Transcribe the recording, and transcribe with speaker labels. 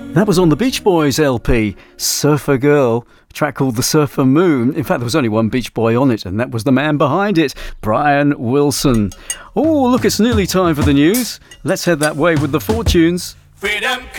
Speaker 1: That was on the Beach Boys LP, Surfer Girl, a track called The Surfer Moon. In fact, there was only one Beach Boy on it, and that was the man behind it, Brian Wilson. Oh, look, it's nearly time for the news. Let's head that way with the Fortunes.
Speaker 2: Freedom